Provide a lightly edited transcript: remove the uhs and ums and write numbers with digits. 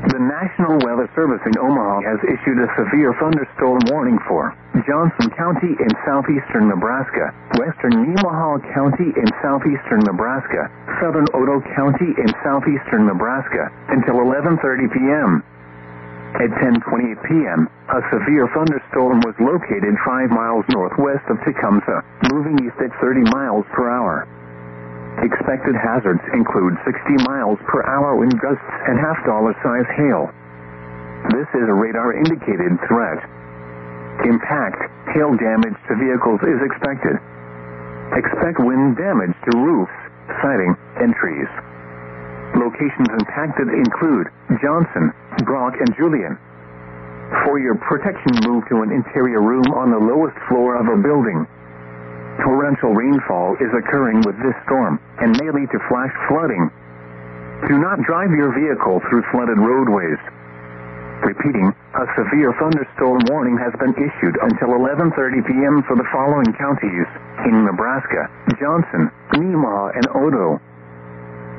The National Weather Service in Omaha has issued a severe thunderstorm warning for Johnson County in southeastern Nebraska, western Nemaha County in southeastern Nebraska, southern Otoe County in southeastern Nebraska, until 11:30 p.m. At 10:28 p.m., a severe thunderstorm was located 5 miles northwest of Tecumseh, moving east at 30 miles per hour. Expected hazards include 60 miles per hour wind gusts and half-dollar-size hail. This is a radar-indicated threat. Impact, hail damage to vehicles is expected. Expect wind damage to roofs, siding, and trees. Locations impacted include Johnson, Brock, and Julian. For your protection, move to an interior room on the lowest floor of a building. Torrential rainfall is occurring with this storm and may lead to flash flooding. Do not drive your vehicle through flooded roadways. Repeating, a severe thunderstorm warning has been issued until 11:30 p.m. for the following counties in Nebraska: Johnson, Nemaha, and Otoe.